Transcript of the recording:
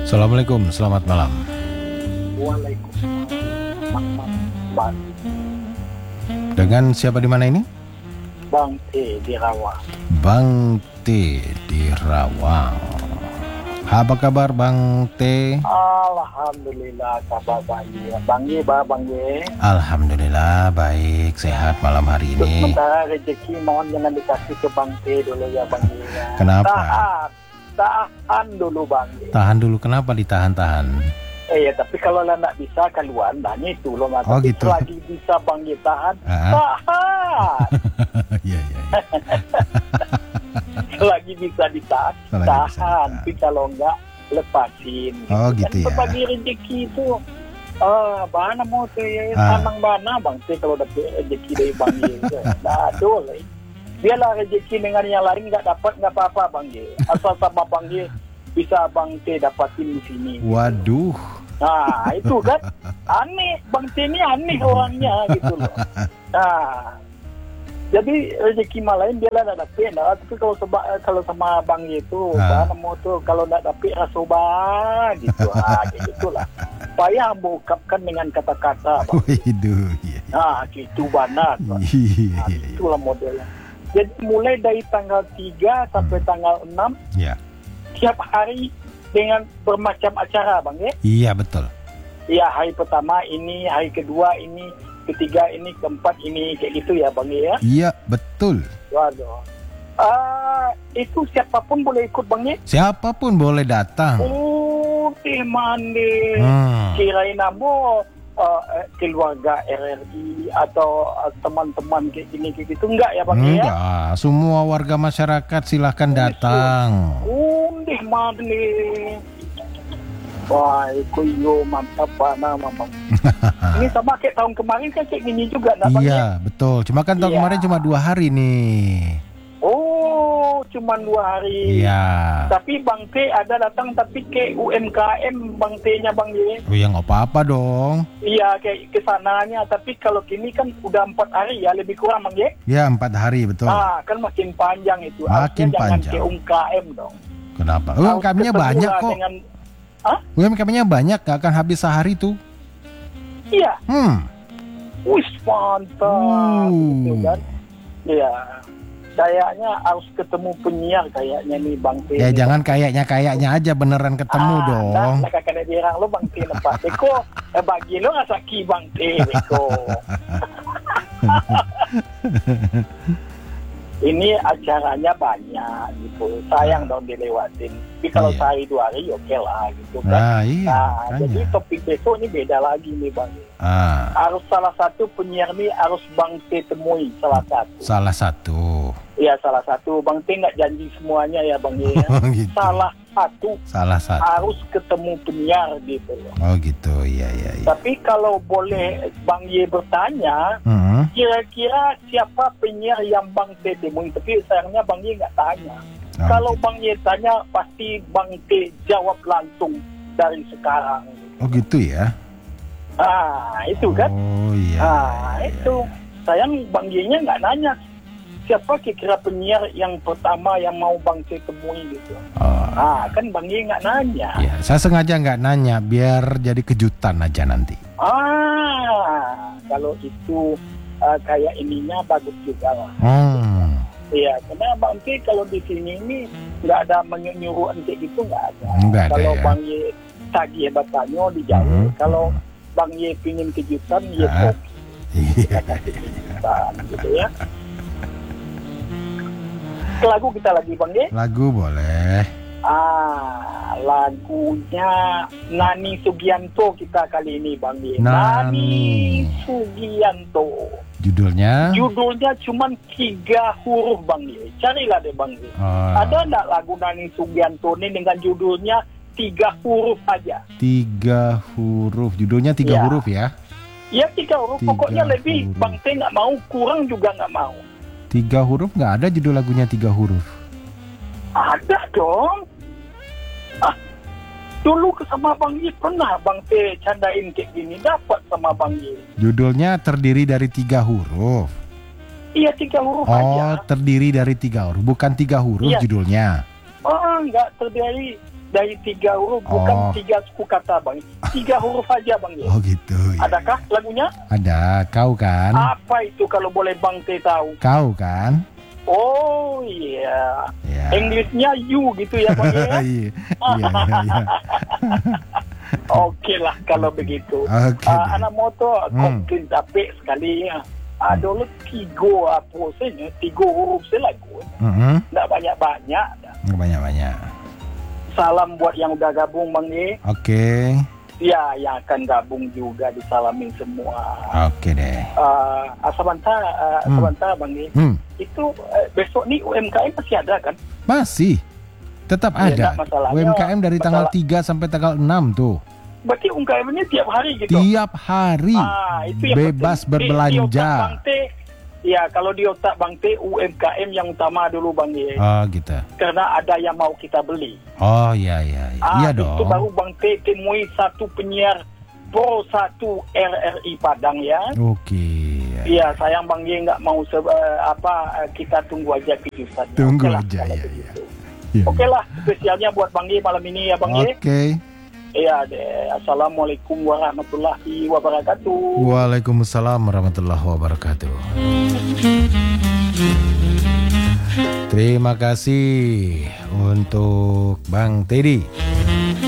Assalamualaikum, selamat malam. Waalaikumsalam. Dengan siapa di mana ini? Bang T di Rawang. Bang T di Rawang. Apa kabar Bang T? Alhamdulillah kabar baik. Bang Ye, Bang Ye. Alhamdulillah baik, sehat malam hari ini. Sementara rezeki mohon jangan dikasih ke Bang T dulu ya Bang Ye. Kenapa? Tahan dulu Bang Ye. Tahan dulu, kenapa ditahan-tahan? Ya, tapi kalau lah nggak bisa keluar, banyak itu loh. Oh, tapi gitu. selagi bisa Bang Ye tahan, tahan. Iya. Selagi bisa ditahan, Selagi bisa tahan. ditahan. Tapi kalau nggak, lepasin. Oh, gitu ya. Berbagi rezeki itu, bana mau tuh ya, tanang bana Bang T kalau dapat rezeki dari Bang Ye. Aduh, biarlah rezeki dengan yang lain nggak dapat nggak apa-apa Bang Ye. Asal sama Bang Ye bisa Bang T dapatin di sini. Waduh. Nah, itu kan aneh, Bang T ini aneh orangnya gitu loh. Nah, jadi rezeki lain dia lah nggak dapet, nah, tapi kalau sama Bang Ye itu, mau tuh kalau nggak dapet rasoba gitu, kayak gitulah. Payah ungkapkan dengan kata-kata, Bang. Waduh, iya. Nah, gitu banget. Nah, itulah modelnya. Jadi mulai dari tanggal 3 sampai tanggal 6, Ya. tiap hari dengan bermacam acara Bang ya. Iya, betul. Iya, hari pertama ini, hari kedua ini, ketiga ini, keempat ini, kayak gitu ya Bang ya. Iya, betul. Waduh. Itu siapapun boleh ikut Bang ya. Siapapun boleh datang. Oh, mandi. Kirain abo keluarga RRI atau teman-teman kayak gini kayak gitu enggak ya Bang ya? Enggak, semua warga masyarakat silahkan datang. Undih mandi. Wah, yo mantap mana Bang. Ini sama kayak tahun kemarin kan kayak gini juga Bang. Iya, betul. Cuma kan tahun kemarin cuma 2 hari nih. Oh, cuma 2 hari. Iya. Tapi Bang T ada datang tapi ke UMKM Bang T-nya Bang Ye. Oh ya nggak apa-apa dong. Iya, kayak kesananya. Tapi kalau kini kan udah 4 hari ya, lebih kurang Bang Ye. Ya 4 hari, betul. Kan makin panjang itu. Makin Harusnya jangan panjang. ke UMKM dong. Kenapa? UMKM-nya banyak kok. UMKM-nya banyak, nggak akan habis sehari tuh. Iya. Wih, mantap. Gitu kan. Iya. Kayaknya harus ketemu penyiar kayaknya nih Bang T. Ya jangan kayaknya aja, beneran ketemu dong. Nah, kakak dirang lo Bang T nempat Eko. Bagi lo ngasaki Bang T Eko. Ini acaranya banyak gitu. Sayang dong dilewatin. Tapi kalau sehari 2 hari oke lah gitu kan. Jadi topik besok ini beda lagi nih Bang. Harus salah satu penyiar nih harus Bang T temui salah satu. Iya, salah satu. Bang T nggak janji semuanya ya Bang ya. Gitu. Salah satu harus ketemu penyiar gitu loh. Oh gitu, iya. Tapi kalau boleh Bang Ye bertanya, kira-kira siapa penyiar yang Bang T temui? Tapi sayangnya Bang Ye nggak tanya. Kalau Bang Ye tanya, pasti Bang T jawab langsung dari sekarang. Oh gitu ya? Itu kan? Oh iya. Itu. Sayang Bang Ye-nya nggak nanya. Siapa kira-kira penyiar yang pertama yang mau Bang T temui gitu? Kan Bang Ye nggak nanya. Ya, saya sengaja nggak nanya biar jadi kejutan aja nanti. Kalau itu kayak ininya bagus juga lah. Iya, karena Bang T kalau di sini ini nggak ada menyuruh kayak gitu, nggak ada. Kalau ya. Bang Ye tagih bertanya dijawab. Kalau Bang Ye pingin kejutan, ya kejutan gitu ya. Lagu kita lagi Bang Ye? Lagu boleh. Lagunya Nani Sugianto kita kali ini Bang Ye. Nani Sugianto. Judulnya cuman 3 huruf Bang Ye. Carilah deh Bang Ye. Ada enggak lagu Nani Sugianto ini dengan judulnya 3 huruf aja? 3 huruf. Judulnya 3 huruf ya? Iya 3 huruf. Pokoknya lebih Bang T nggak mau, kurang juga nggak mau. 3 huruf nggak ada judul lagunya 3 huruf? Ada dong. Dulu sama Bang Ye pernah Bang T candain kayak gini, dapat sama Bang Ye. Judulnya terdiri dari 3 huruf? Iya 3 huruf aja. Oh, terdiri dari 3 huruf, bukan 3 huruf judulnya? Oh, enggak, terdiri dari 3 huruf, bukan 3 suku kata Bang. 3 huruf aja Bang. Oh gitu. Ya. Adakah lagunya? Ada, kau kan? Apa itu kalau boleh Bang Teh tahu? Kau kan? Oh iya. Inggrisnya you gitu ya Bang ya? Iya. Oke lah kalau begitu. Anak motor komplain capek sekali ya. Dulu 3 huruf selagu. Nggak banyak-banyak. Nggak banyak-banyak. Salam buat yang udah gabung Bang Ye. Oke. Ya, yang akan gabung juga disalamin semua. Oke deh. Sebentar Bang Ye. Itu besok nih UMKM masih ada kan? Masih. Tetap ada. UMKM dari tanggal 3 sampai tanggal 6 tuh. Berarti UMKM ini tiap hari gitu? Tiap hari. Itu bebas berbelanja. Ya, kalau di otak Bang T, UMKM yang utama dulu Bang Ye. Oh gitu. Karena ada yang mau kita beli. Oh iya. Iya dong. Itu baru Bang T temui satu penyiar Pro 1 RRI Padang ya. Oke. Iya, sayang Bang Ye nggak mau kita tunggu aja kejutannya. Tunggu aja ya. Oke lah, spesialnya buat Bang Ye malam ini ya Bang Ye. Oke. Iya deh. Assalamualaikum warahmatullahi wabarakatuh. Waalaikumsalam warahmatullahi wabarakatuh. Terima kasih untuk Bang Teddy.